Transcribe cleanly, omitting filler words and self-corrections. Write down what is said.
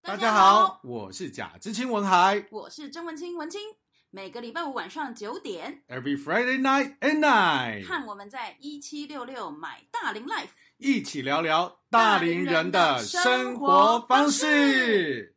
大家好，我是贾知青文海， 我是曾文清文清。每个礼拜五晚上9点 Every Friday night at night， 和我们在1766买大龄 Life 一起聊聊大龄人的生活方式。